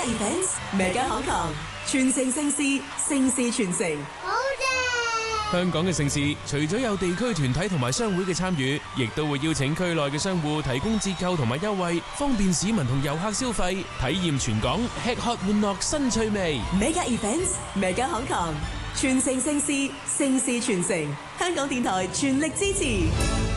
Events，Mega Hong Kong，傳承盛事，盛事傳承。 好正！ 香港嘅盛事，除咗有地區團體同埋商會嘅參與，亦都會邀請區內嘅商戶提供折扣同埋優惠，方便市民同遊客消費，體驗全港吃喝玩樂新趣味。 Mega Events，Mega Hong Kong，傳承盛事，盛事傳承。香港電台全力支持。